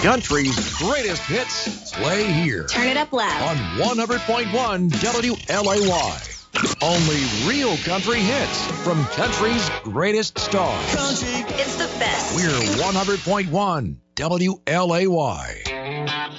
Country's greatest hits play here. Turn it up loud. On 100.1 WLAY. Only real country hits from country's greatest stars. It's the best. We're 100.1 WLAY.